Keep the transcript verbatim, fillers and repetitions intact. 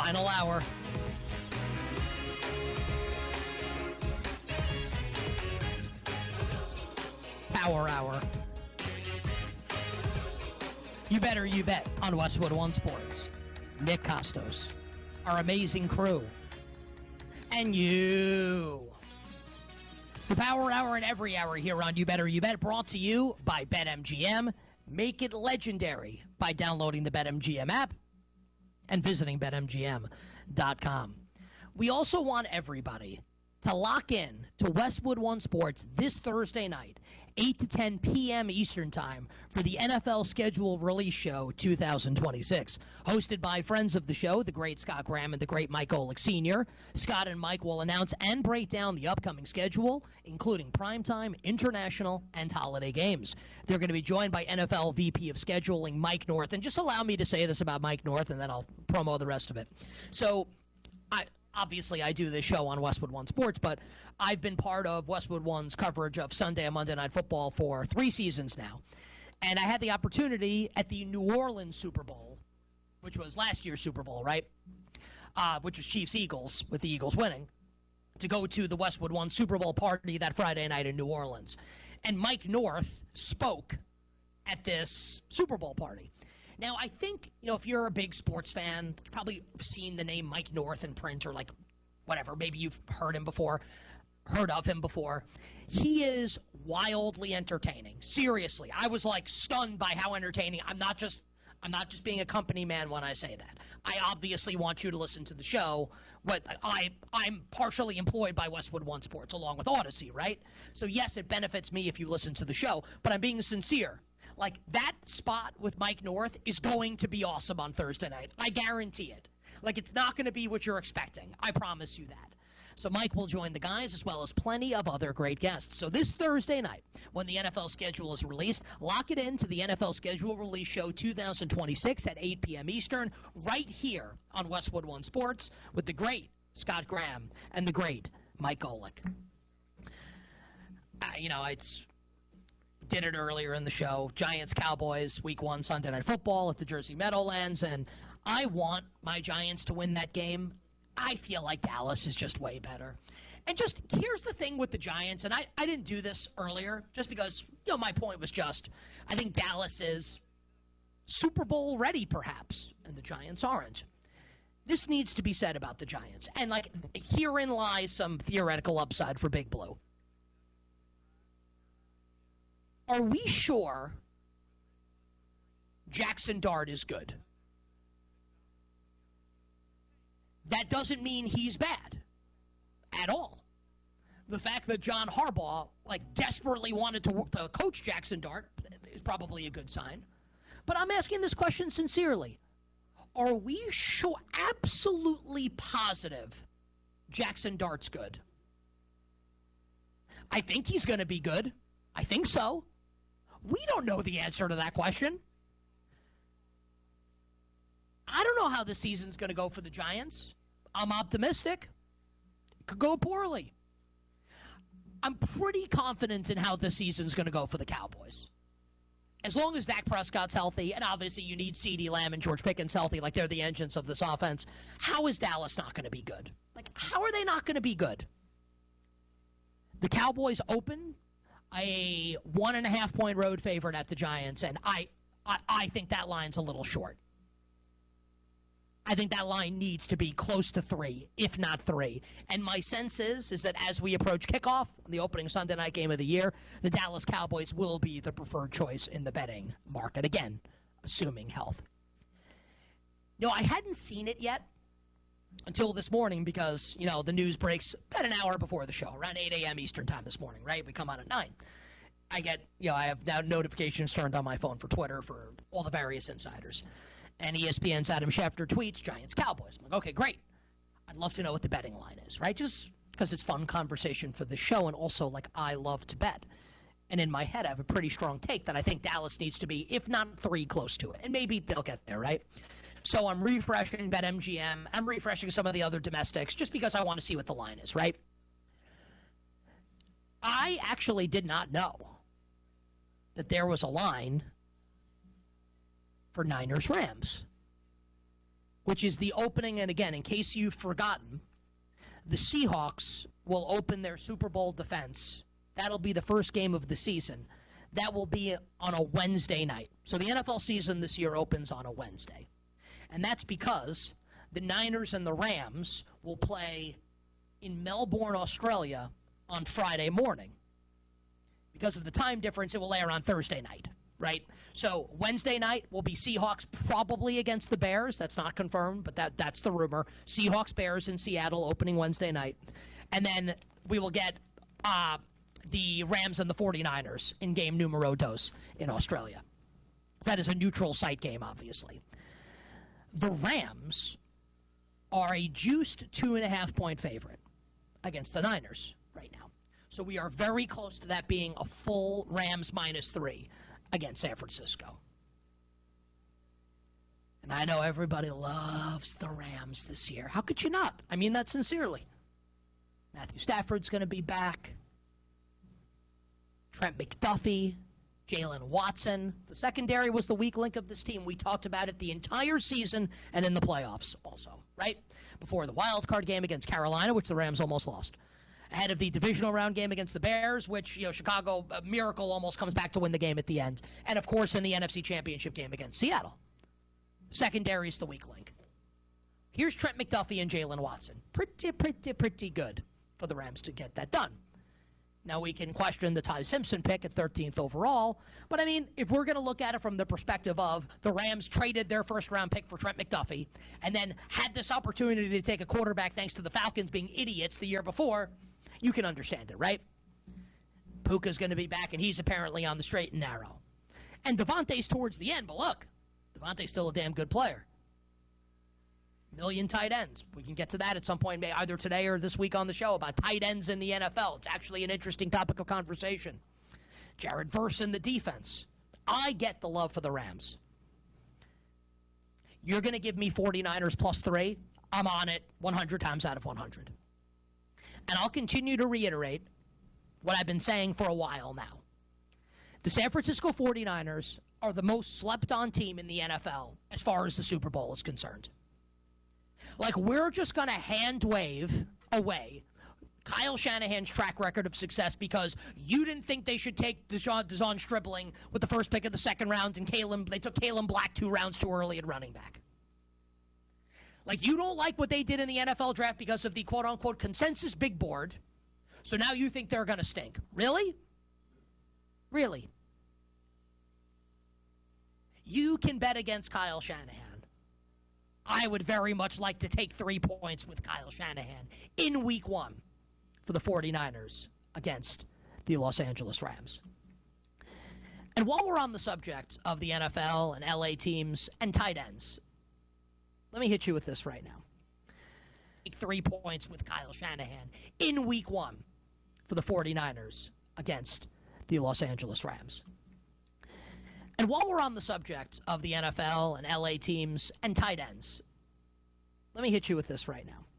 Final hour. Power hour. You better you bet on Westwood One Sports. Nick Costos, our amazing crew, and you. The Power Hour and every hour here on You Better You Bet, brought to you by BetMGM. Make it legendary by downloading the BetMGM app and visiting Bet M G M dot com. We also want everybody to lock in to Westwood One Sports this Thursday night, eight to ten p.m. Eastern Time, for the N F L Schedule Release Show two thousand twenty-six. Hosted by friends of the show, the great Scott Graham and the great Mike Golick Senior Scott and Mike will announce and break down the upcoming schedule, including primetime, international, and holiday games. They're going to be joined by N F L V P of Scheduling, Mike North. And just allow me to say this about Mike North, and then I'll promo the rest of it. So, I... Obviously, I do this show on Westwood One Sports, but I've been part of Westwood One's coverage of Sunday and Monday Night Football for three seasons now. And I had the opportunity at the New Orleans Super Bowl, which was last year's Super Bowl, right? Uh, which was Chiefs-Eagles, with the Eagles winning, to go to the Westwood One Super Bowl party that Friday night in New Orleans. And Mike North spoke at this Super Bowl party. Now, I think, you know, if you're a big sports fan, you've probably seen the name Mike North in print, or like whatever. Maybe you've heard him before, heard of him before. He is wildly entertaining. Seriously. I was like stunned by how entertaining. I'm not just I'm not just being a company man when I say that. I obviously want you to listen to the show. But I, I'm partially employed by Westwood One Sports along with Odyssey, right? So yes, it benefits me if you listen to the show, but I'm being sincere. Like, that spot with Mike North is going to be awesome on Thursday night. I guarantee it. Like, it's not going to be what you're expecting. I promise you that. So Mike will join the guys, as well as plenty of other great guests. So this Thursday night, when the N F L schedule is released, lock it in to the N F L Schedule Release Show two thousand twenty-six at eight p.m. Eastern, right here on Westwood One Sports, with the great Scott Graham and the great Mike Golick. Uh, you know, it's... did it earlier in the show. Giants, Cowboys, week one Sunday Night Football at the Jersey Meadowlands, and I want my Giants to win that game. I feel like Dallas is just way better. And just, here's the thing with the Giants, and I, I didn't do this earlier, just because, you know, my point was just, I think Dallas is Super Bowl ready, perhaps, and the Giants aren't. This needs to be said about the Giants. And, like, herein lies some theoretical upside for Big Blue. Are we sure Jackson Dart is good? That doesn't mean he's bad at all. The fact that John Harbaugh, like, desperately wanted to, to coach Jackson Dart is probably a good sign. But I'm asking this question sincerely. Are we sure, absolutely positive Jackson Dart's good? I think he's going to be good. I think so. We don't know the answer to that question. I don't know how the season's going to go for the Giants. I'm optimistic. It could go poorly. I'm pretty confident in how the season's going to go for the Cowboys. As long as Dak Prescott's healthy, and obviously you need CeeDee Lamb and George Pickens healthy, like they're the engines of this offense, how is Dallas not going to be good? Like, how are they not going to be good? The Cowboys open a one and a half point road favorite at the Giants, and I, I, I think that line's a little short. I think that line needs to be close to three, if not three. And my sense is, is that as we approach kickoff, the opening Sunday night game of the year, the Dallas Cowboys will be the preferred choice in the betting market. Again, assuming health. No, I hadn't seen it yet until this morning because, you know, the news breaks about an hour before the show, around eight a.m. Eastern time this morning, right? We come on at nine. I get, you know, I have now notifications turned on my phone for Twitter for all the various insiders. And E S P N's Adam Schefter tweets Giants Cowboys. I'm like, okay, great. I'd love to know what the betting line is, right? Just because it's fun conversation for the show, and also, like, I love to bet. And in my head, I have a pretty strong take that I think Dallas needs to be, if not three, close to it. And maybe they'll get there, right? So I'm refreshing BetMGM. I'm refreshing some of the other domestics just because I want to see what the line is, right? I actually did not know that there was a line for Niners-Rams, which is the opening. And again, in case you've forgotten, the Seahawks will open their Super Bowl defense. That'll be the first game of the season. That will be on a Wednesday night. So the N F L season this year opens on a Wednesday. And that's because the Niners and the Rams will play in Melbourne, Australia on Friday morning. Because of the time difference, it will air on Thursday night, right? So Wednesday night will be Seahawks probably against the Bears. That's not confirmed, but that, that's the rumor. Seahawks, Bears in Seattle opening Wednesday night. And then we will get uh, the Rams and the forty-niners in game numero dos in Australia. That is a neutral site game, obviously. The Rams are a juiced two-and-a-half-point favorite against the Niners right now. So we are very close to that being a full Rams minus three against San Francisco. And I know everybody loves the Rams this year. How could you not? I mean that sincerely. Matthew Stafford's going to be back. Trent McDuffie, Jalen Watson. The secondary was the weak link of this team. We talked about it the entire season and in the playoffs also, right? Before the wild card game against Carolina, which the Rams almost lost. Ahead of the divisional round game against the Bears, which, you know, Chicago, a miracle, almost comes back to win the game at the end. And, of course, in the N F C Championship game against Seattle. Secondary is the weak link. Here's Trent McDuffie and Jalen Watson. Pretty, pretty, pretty good for the Rams to get that done. Now, we can question the Ty Simpson pick at thirteenth overall, but, I mean, if we're going to look at it from the perspective of the Rams traded their first-round pick for Trent McDuffie and then had this opportunity to take a quarterback thanks to the Falcons being idiots the year before, you can understand it, right? Puka's going to be back, and he's apparently on the straight and narrow. And Devontae's towards the end, but look, Devontae's still a damn good player. Million tight ends. We can get to that at some point, either today or this week on the show, about tight ends in the N F L. It's actually an interesting topic of conversation. Jared Verse in the defense. I get the love for the Rams. You're going to give me forty-niners plus three? I'm on it one hundred times out of one hundred. And I'll continue to reiterate what I've been saying for a while now. The San Francisco forty-niners are the most slept-on team in the N F L as far as the Super Bowl is concerned. Like, we're just going to hand-wave away Kyle Shanahan's track record of success because you didn't think they should take Deshaun, Deshaun Stribling with the first pick of the second round, and Kalen, they took Kalen Black two rounds too early at running back. Like, you don't like what they did in the N F L draft because of the quote-unquote consensus big board, so now you think they're going to stink. Really? Really? You can bet against Kyle Shanahan. I would very much like to take three points with Kyle Shanahan in week one for the forty-niners against the Los Angeles Rams. And while we're on the subject of the N F L and L A teams and tight ends, let me hit you with this right now. Take three points with Kyle Shanahan in week one for the forty-niners against the Los Angeles Rams. And while we're on the subject of the N F L and L A teams and tight ends, let me hit you with this right now.